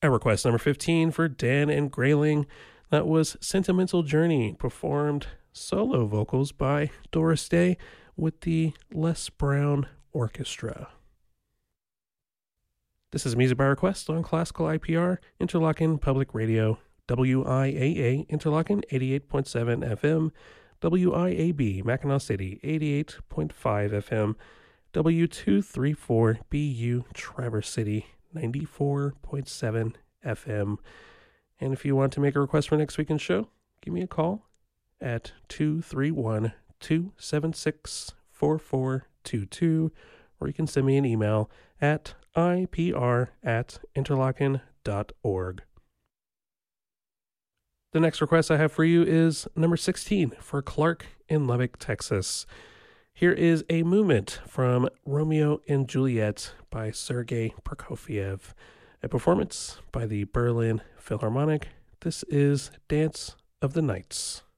At request number 15 for Dan and Grayling, that was Sentimental Journey, performed solo vocals by Doris Day with the Les Brown Orchestra. This is Music by Request on Classical IPR, Interlochen Public Radio, WIAA, Interlochen 88.7 FM, WIAB, Mackinac City 88.5 FM, W234BU, Traverse City 94.7 FM. And if you want to make a request for next weekend's show, give me a call at 231-276-4422, or you can send me an email at ipr@interlochen.org. The next request I have for you is number 16 for Clark in Lubbock, Texas. Here is a movement from Romeo and Juliet by Sergei Prokofiev, a performance by the Berlin Philharmonic. This is Dance of the Nights.